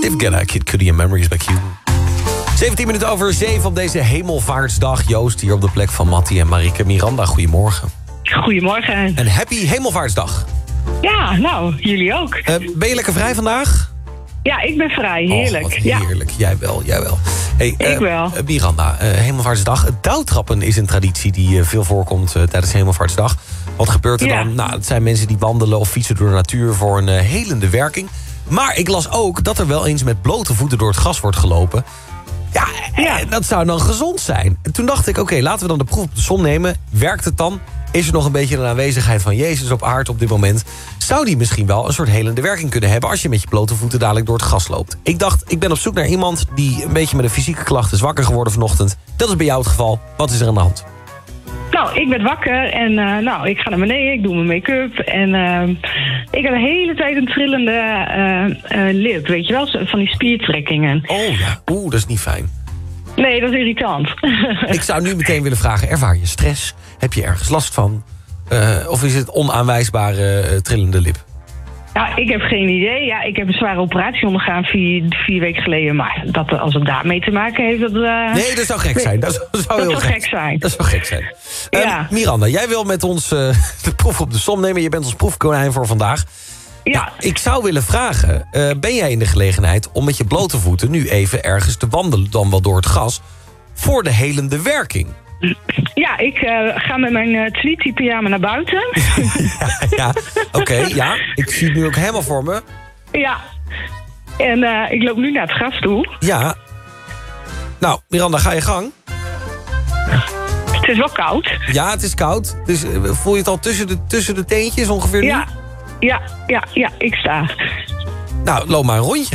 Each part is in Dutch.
David Guetta, Kid Cudi en Memories by Q. 17 minuten over 7 op deze Hemelvaartsdag. Joost hier op de plek van Mattie en Marieke. Miranda, goedemorgen. Goedemorgen. Een happy Hemelvaartsdag. Ja, nou, jullie ook. Ben je lekker vrij vandaag? Ja, ik ben vrij. Heerlijk. Oh, heerlijk. Ja. Jij wel. Hey, ik wel. Miranda, Hemelvaartsdag. Touwtrappen is een traditie die veel voorkomt tijdens Hemelvaartsdag. Wat gebeurt er dan? Nou, het zijn mensen die wandelen of fietsen door de natuur voor een helende werking. Maar ik las ook dat er wel eens met blote voeten door het gras wordt gelopen. Ja, dat zou dan gezond zijn. En toen dacht ik, oké, laten we dan de proef op de som nemen. Werkt het dan? Is er nog een beetje een aanwezigheid van Jezus op aarde op dit moment? Zou die misschien wel een soort helende werking kunnen hebben als je met je blote voeten dadelijk door het gras loopt? Ik dacht, ik ben op zoek naar iemand die een beetje met een fysieke klacht is wakker geworden vanochtend. Dat is bij jou het geval. Wat is er aan de hand? Nou, ik ben wakker en ik ga naar beneden, ik doe mijn make-up. En ik heb de hele tijd een trillende lip, weet je wel, van die spiertrekkingen. Oh ja, dat is niet fijn. Nee, dat is irritant. Ik zou nu meteen willen vragen, ervaar je stress? Heb je ergens last van? Of is het onaanwijsbare trillende lip? Ja, ik heb geen idee. Ja, ik heb een zware operatie ondergaan 4 weken geleden. Maar als het daarmee te maken heeft, dat... Nee, dat zou gek zijn. Dat zou heel gek zijn. Dat zou gek zijn. Ja. Miranda, jij wil met ons de proef op de som nemen. Je bent ons proefkonijn voor vandaag. Ja, ik zou willen vragen, ben jij in de gelegenheid om met je blote voeten nu even ergens te wandelen, dan wel door het gras, voor de helende werking? Ja, ik ga met mijn tweety pyjama naar buiten. Oké, ik zie het nu ook helemaal voor me. Ja, en ik loop nu naar het gras toe. Ja. Nou, Miranda, ga je gang. Het is wel koud. Ja, het is koud. Dus voel je het al tussen de teentjes ongeveer nu? Ja, ik sta. Nou, loop maar een rondje.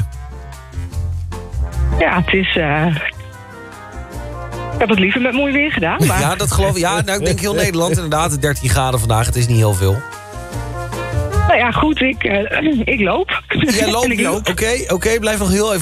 Ja, het is... Ik heb het liever met mooi weer gedaan. Maar... Ja, dat geloof ik. Ja, nou, ik denk heel Nederland inderdaad. 13 graden vandaag, het is niet heel veel. Nou ja, goed, ik loop. Jij loopt nu? Oké, blijf nog heel even